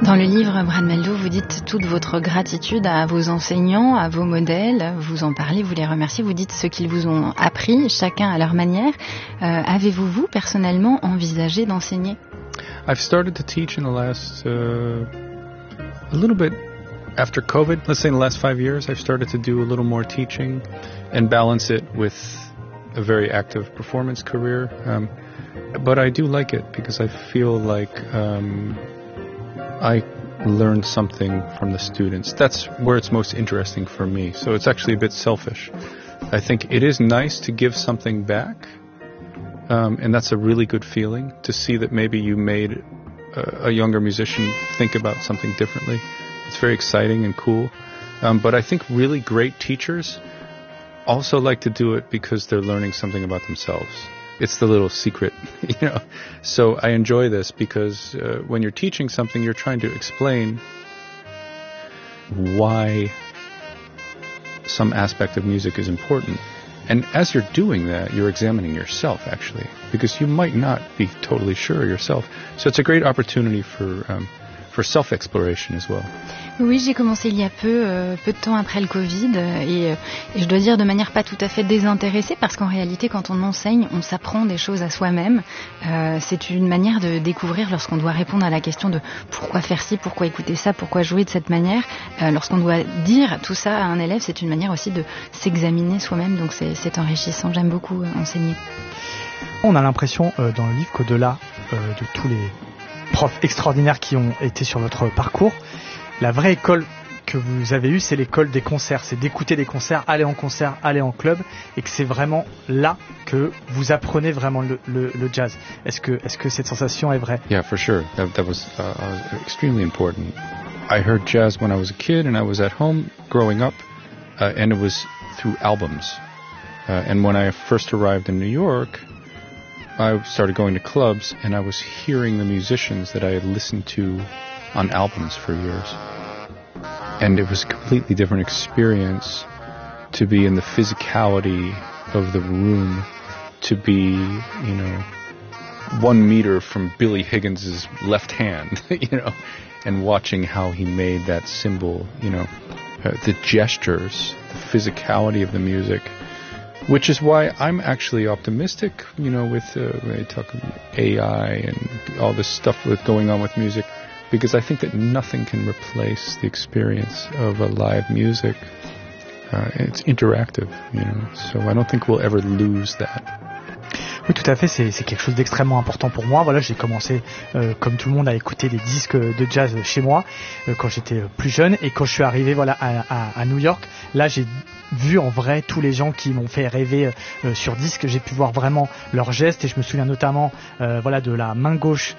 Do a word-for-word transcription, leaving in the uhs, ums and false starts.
Dans le livre, Brad Mehldau, vous dites toute votre gratitude à vos enseignants, à vos modèles. Vous en parlez, vous les remerciez, vous dites ce qu'ils vous ont appris, chacun à leur manière. Euh, avez-vous, vous, personnellement, envisagé d'enseigner? I've started to teach in the last, uh, a little bit after COVID, let's say in the last five years, I've started to do a little more teaching and balance it with a very active performance career. Um, but I do like it because I feel like um, I learned something from the students. That's where it's most interesting for me. So it's actually a bit selfish. I think it is nice to give something back. Um, and that's a really good feeling to see that maybe you made a, a younger musician think about something differently. It's very exciting and cool. Um, but I think really great teachers also like to do it because they're learning something about themselves. It's the little secret, you know. So I enjoy this because uh, when you're teaching something, you're trying to explain why some aspect of music is important. And as you're doing that, you're examining yourself, actually, because you might not be totally sure yourself. So it's a great opportunity for um, for self-exploration as well. Oui, j'ai commencé il y a peu, euh, peu de temps après le Covid, euh, et, euh, et je dois dire de manière pas tout à fait désintéressée, parce qu'en réalité, quand on enseigne, on s'apprend des choses à soi-même. Euh, c'est une manière de découvrir lorsqu'on doit répondre à la question de pourquoi faire ci, pourquoi écouter ça, pourquoi jouer de cette manière. Euh, lorsqu'on doit dire tout ça à un élève, c'est une manière aussi de s'examiner soi-même, donc c'est, c'est enrichissant. J'aime beaucoup euh, enseigner. On a l'impression euh, dans le livre qu'au-delà euh, de tous les profs extraordinaires qui ont été sur votre parcours, la vraie école que vous avez eue, c'est l'école des concerts. C'est d'écouter des concerts, aller en concert, aller en club, et que c'est vraiment là que vous apprenez vraiment le, le, le jazz. Est-ce que, est-ce que cette sensation est vraie? Yeah, for sure. That, that was uh, extremely important. I heard jazz when I was a kid and I was at home growing up, uh, and it was through albums. Uh, and when I first arrived in New York, I started going to clubs and I was hearing the musicians that I had listened to on albums for years. And it was a completely different experience to be in the physicality of the room, to be, you know, one meter from Billy Higgins's left hand, you know, and watching how he made that cymbal, you know, uh, the gestures, the physicality of the music. Which is why I'm actually optimistic, you know, with uh, when I talk about A I and all this stuff that's going on with music, because I think that nothing can replace the experience of a live music. Uh, it's interactive, you know, so I don't think we'll ever lose that. Oui, tout à fait, c'est, c'est quelque chose d'extrêmement important pour moi. Voilà, j'ai commencé, euh, comme tout le monde, à écouter des disques de jazz chez moi euh, quand j'étais plus jeune, et quand je suis arrivé voilà à, à, à New York, là j'ai vu en vrai tous les gens qui m'ont fait rêver euh, sur disque. J'ai pu voir vraiment leurs gestes, et je me souviens notamment euh, voilà de la main gauche